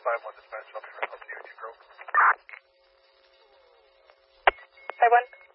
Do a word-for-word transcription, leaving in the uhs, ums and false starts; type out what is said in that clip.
five one dispatch, I'll be right up to you, Pro. five one.